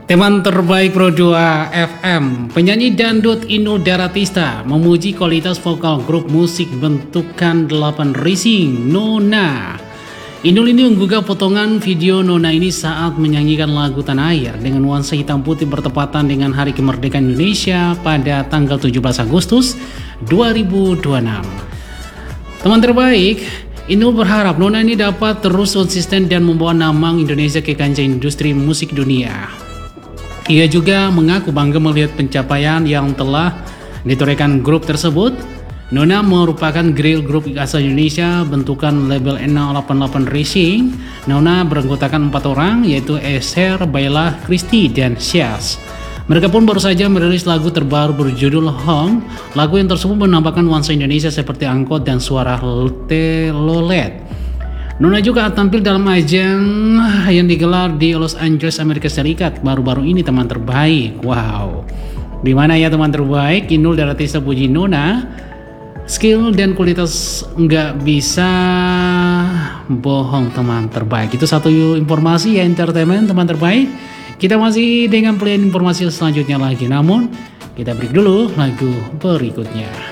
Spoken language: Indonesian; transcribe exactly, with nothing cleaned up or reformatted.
Teman terbaik Pro dua F M, penyanyi dangdut Inul Daratista memuji kualitas vokal grup musik bentukan delapan Rising, Nona. Inul ini menggugah potongan video Nona ini saat menyanyikan lagu Tanah Air dengan nuansa hitam putih bertepatan dengan Hari Kemerdekaan Indonesia pada tanggal tujuh belas Agustus dua ribu dua puluh enam. Teman terbaik, Inul berharap Nona ini dapat terus konsisten dan membawa nama Indonesia ke kancah industri musik dunia. Ia juga mengaku bangga melihat pencapaian yang telah ditorehkan grup tersebut. Nona merupakan grill grup asal Indonesia bentukan label enam delapan delapan Racing. Nona beranggotakan empat orang, yaitu Esther, Bayla, Christy, dan Syaz. Mereka pun baru saja merilis lagu terbaru berjudul Home. Lagu yang tersebut menampakkan nuansa Indonesia seperti angkot dan suara telolet. Nona juga tampil dalam ajang yang digelar di Los Angeles, Amerika Serikat baru-baru ini, teman terbaik. Wow, dimana ya teman terbaik? Inul Daratista puji Nona, skill dan kualitas nggak bisa bohong teman terbaik. Itu satu informasi ya entertainment teman terbaik. Kita masih dengan pilihan informasi selanjutnya lagi, namun kita break dulu lagu berikutnya.